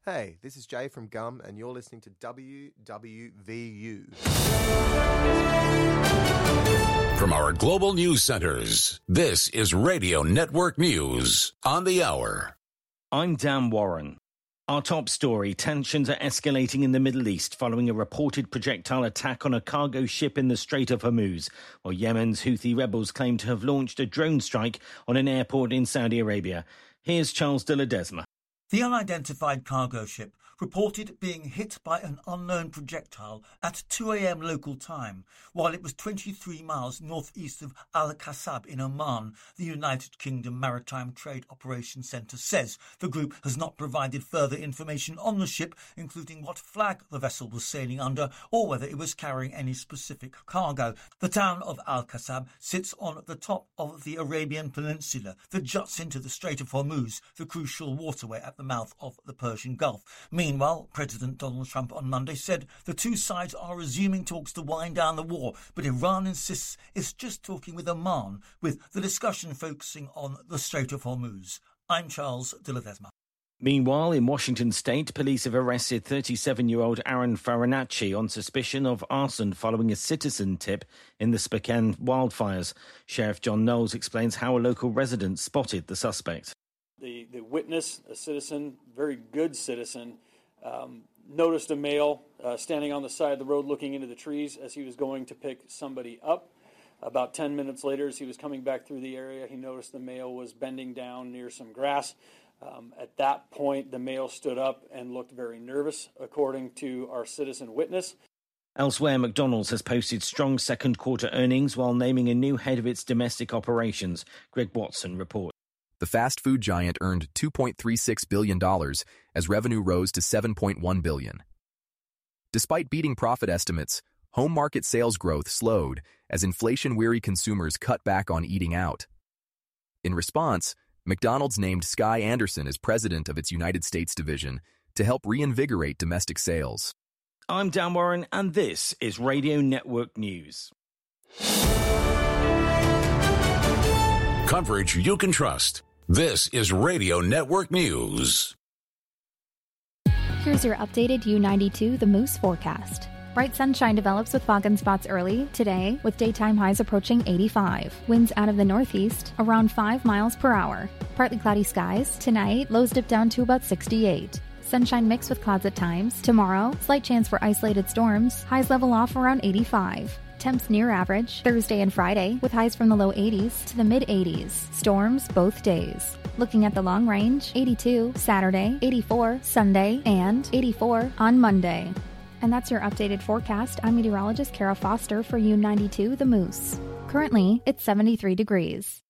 Hey, this is Jay from Gum, and you're listening to WWVU. From our global news centers, this is Radio Network News on the hour. I'm Dan Warren. Our top story, tensions are escalating in the Middle East following a reported projectile attack on a cargo ship in the Strait of Hormuz, while Yemen's Houthi rebels claim to have launched a drone strike on an airport in Saudi Arabia. Here's Charles de Ledesma. The unidentified cargo ship reported being hit by an unknown projectile at 2 a.m. local time while it was 23 miles northeast of Al-Qasab in Oman, the United Kingdom Maritime Trade Operations Centre says. The group has not provided further information on the ship, including what flag the vessel was sailing under or whether it was carrying any specific cargo. The town of Al-Qasab sits on the top of the Arabian Peninsula that juts into the Strait of Hormuz, the crucial waterway at the mouth of the Persian Gulf. Meanwhile, President Donald Trump on Monday said the two sides are resuming talks to wind down the war, but Iran insists it's just talking with Oman, with the discussion focusing on the Strait of Hormuz. I'm Charles de Ledesma. Meanwhile, in Washington state, police have arrested 37-year-old Aaron Farinacci on suspicion of arson following a citizen tip in the Spokane wildfires. Sheriff John Knowles explains how a local resident spotted the suspect. The witness, a citizen, very good citizen, noticed a male standing on the side of the road looking into the trees as he was going to pick somebody up. About 10 minutes later, as he was coming back through the area, he noticed the male was bending down near some grass. At that point, the male stood up and looked very nervous, according to our citizen witness. Elsewhere, McDonald's has posted strong second quarter earnings while naming a new head of its domestic operations. Greg Watson reports. The fast food giant earned $2.36 billion as revenue rose to $7.1 billion. Despite beating profit estimates, home market sales growth slowed as inflation-weary consumers cut back on eating out. In response, McDonald's named Skye Anderson as president of its United States division to help reinvigorate domestic sales. I'm Dan Warren, and this is Radio Network News. Coverage you can trust. This is Radio Network News. Here's your updated U92 The Moose forecast. Bright sunshine develops with fog and spots early today, with daytime highs approaching 85. Winds out of the northeast, around 5 miles per hour. Partly cloudy skies. Tonight, lows dip down to about 68. Sunshine mixed with clouds at times. Tomorrow, slight chance for isolated storms. Highs level off around 85. Temps near average Thursday and Friday, with highs from the low 80s to the mid 80s. Storms both days. Looking at the long range, 82 Saturday, 84 Sunday, and 84 on Monday. And that's your updated forecast. I'm meteorologist Kara Foster for U92 The Moose. Currently, it's 73 degrees.